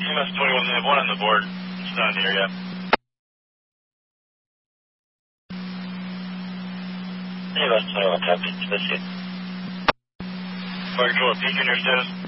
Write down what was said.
EMS 21, they have one on the board. It's not here yet. EMS 21, copy. Let's see. Fire control, peak in your status.